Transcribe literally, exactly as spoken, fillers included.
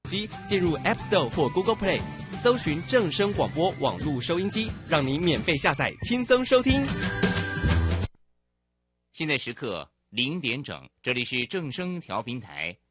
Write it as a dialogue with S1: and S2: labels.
S1: 机，进入 App Store 或 Google Play， 搜寻正声广播网络收音机，让你免费下载，轻松收听。
S2: 现在时刻零点整，这里是正声调频台